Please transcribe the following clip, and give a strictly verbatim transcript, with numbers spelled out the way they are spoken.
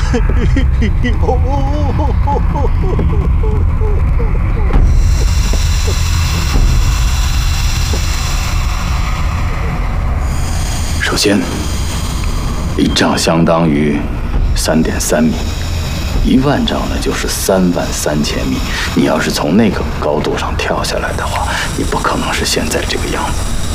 首先，一丈相当于三点三米，一万丈呢就是三万三千米。你要是从那个高度上跳下来的话，你不可能是现在这个样子。